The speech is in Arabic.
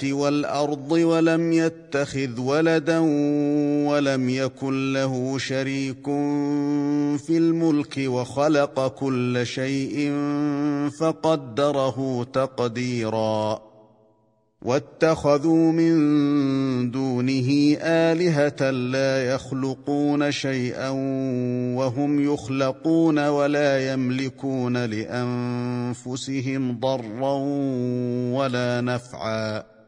وَالْأَرْضِ وَلَمْ يَتَّخِذْ وَلَدًا وَلَمْ يَكُن لَّهُ شَرِيكٌ فِي الْمُلْكِ وَخَلَقَ كُلَّ شَيْءٍ فَقَدَّرَهُ تَقْدِيرًا وَاتَّخَذُوا مِن دُونِهِ آلِهَةً لَّا يَخْلُقُونَ شَيْئًا وَهُمْ يُخْلَقُونَ وَلَا يَمْلِكُونَ لِأَنفُسِهِمْ ضَرًّا وَلَا نَفْعًا